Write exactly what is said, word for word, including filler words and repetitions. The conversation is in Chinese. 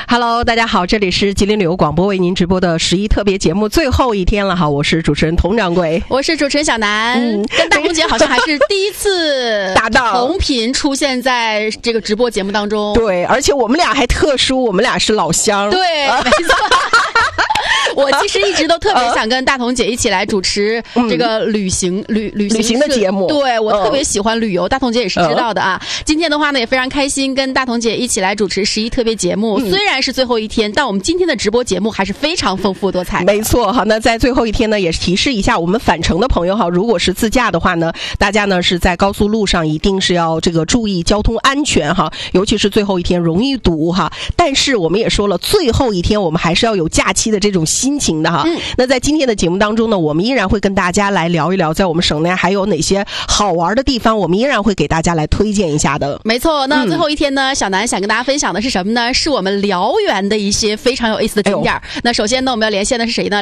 Hello， 大家好，这里是吉林旅游广播为您直播的十一特别节目最后一天了哈，我是主持人佟掌柜， 我是主持人小南，嗯、跟大红姐好像还是第一次搭档同频出现在这个直播节目当中。 对，而且我们俩还特殊，我们俩是老乡。 对，啊、没错。我其实一直都特别想跟大同姐一起来主持这个旅行、嗯、旅旅行旅行的节目。 对，我特别喜欢旅游，嗯、大同姐也是知道的啊。嗯、今天的话呢，也非常开心跟大同姐一起来主持十一特别节目。嗯、虽然是最后一天，但我们今天的直播节目还是非常丰富多彩。 没错哈，那在最后一天呢，也是提示一下我们返程的朋友哈，如果是自驾的话呢，大家呢是在高速路上一定是要这个注意交通安全哈，尤其是最后一天容易堵哈。但是我们也说了，最后一天我们还是要有假期的这种心情的哈。嗯、那在今天的节目当中呢，我们依然会跟大家来聊一聊，在我们省内还有哪些好玩的地方，我们依然会给大家来推荐一下的。 没错，那最后一天呢，嗯、小南想跟大家分享的是什么呢？是我们辽源的一些非常有意思的景点。哎、那首先呢，我们要连线的是谁呢？